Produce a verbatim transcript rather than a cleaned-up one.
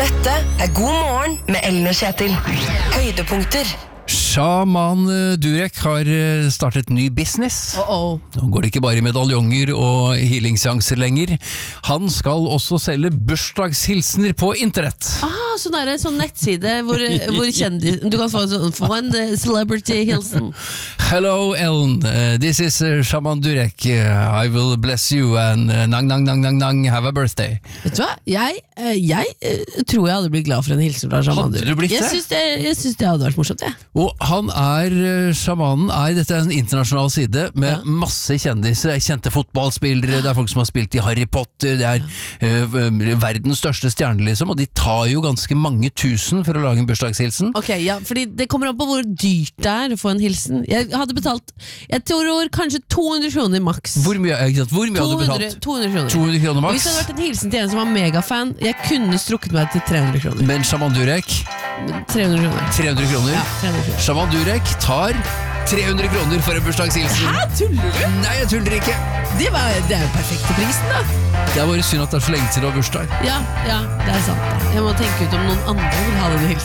Dette er God morgen med Ellen og Kjetil. Høydepunkter. Shaman Durek har startet ny business. Oh oh. Nå går det ikke bare medaljonger og healingsseanser lenger. Han skal også selge bursdagshilsener på internett. Ah, sånn er det, sånn nettside hvor, hvor kjendis Du kan få en sånn få en celebrity hilsen. Hello Ellen, uh, this is uh, Shaman Durek. Uh, I will bless you and uh, nang nang nang nang nang have a birthday. Vet du hva? Jeg, eh, jeg eh, tror jeg hadde blitt glad for en hilsen fra Shaman Hadde Durek. du blitt Jeg det? syns det, jeg syns det hadde vært morsomt, jeg. Og han er, uh, shamanen er, dette er en internasjonal side med Ja. masse kjendiser, kjente fotballspillere, det er folk som har spilt i Harry Potter, det er uh, verdens største stjerne liksom, og de tar jo ganske mange tusen for å lage en bursdagshilsen. Ok, ja, fordi det kommer an på hvor dyrt det er å få en hilsen. Jeg hadde betalt, jeg tror kanskje to hundre kroner maks. Hvor mye, ikke sant? Hvor mye hadde du betalt? to hundre kroner. to hundre kroner Og maks. hvis det hadde vært en hilsen til en som var megafan, jeg kunne strukket meg til tre hundre kroner. Men Shaman Durek, tre hundre kroner. tre hundre kroner. Ja, tre hundre kroner. Shaman Durek tar tre hundre kroner for en bursdagshilsen. Hæ, tuller du? Nei, jeg tuller ikke. Det, var, det er jo perfekte prisen da. Det er bare synd at det er så lenge til å ha bursdag. Ja, ja, det er sant. Jeg må tenke ut om noen andre vil ha denne hilsen.